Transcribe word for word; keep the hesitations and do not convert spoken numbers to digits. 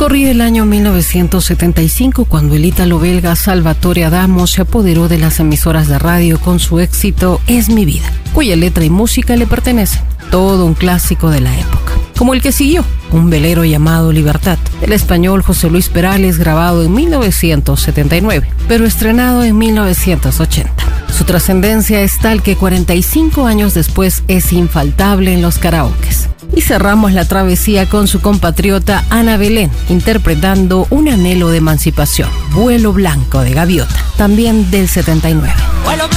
Corría el año mil novecientos setenta y cinco cuando el ítalo-belga Salvatore Adamo se apoderó de las emisoras de radio con su éxito Es mi vida, cuya letra y música le pertenecen, todo un clásico de la época. Como el que siguió, Un velero llamado Libertad, del español José Luis Perales, grabado en mil novecientos setenta y nueve, pero estrenado en mil novecientos ochenta. Su trascendencia es tal que cuarenta y cinco años después es infaltable en los karaokes. Y cerramos la travesía con su compatriota Ana Belén, interpretando Un anhelo de emancipación, Vuelo blanco de gaviota, también del setenta y nueve.